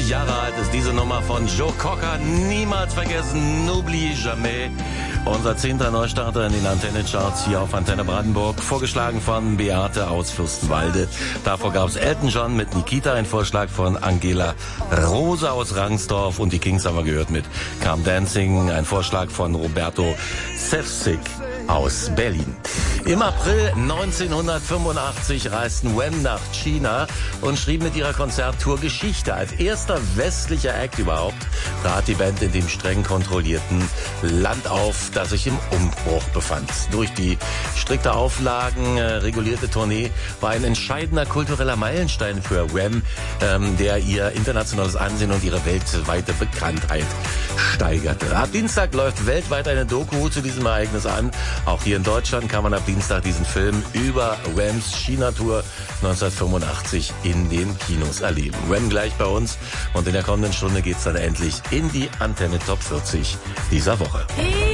Jahre alt ist diese Nummer von Joe Cocker. Niemals vergessen, n'oublie jamais. Unser 10. Neustarter in den Antenne-Charts hier auf Antenne Brandenburg. Vorgeschlagen von Beate aus Fürstenwalde. Davor gab es Elton John mit Nikita, ein Vorschlag von Angela Rose aus Rangsdorf. Und die Kings haben wir gehört mit Come Dancing, ein Vorschlag von Roberto Sefcik aus Berlin. Im April 1985 reisten Wham nach China und schrieben mit ihrer Konzerttour Geschichte. Als erster westlicher Act überhaupt trat die Band in dem streng kontrollierten Land auf, das sich im Umbruch befand. Durch die strikte Auflagen regulierte Tournee war ein entscheidender kultureller Meilenstein für Wham, der ihr internationales Ansehen und ihre weltweite Bekanntheit steigerte. Ab Dienstag läuft weltweit eine Doku zu diesem Ereignis an. Auch hier in Deutschland kann man ab Dienstag diesen Film über Whams China-Tour 1985 in den Kinos erleben. Wham gleich bei uns und in der kommenden Stunde geht's dann endlich in die Antenne Top 40 dieser Woche.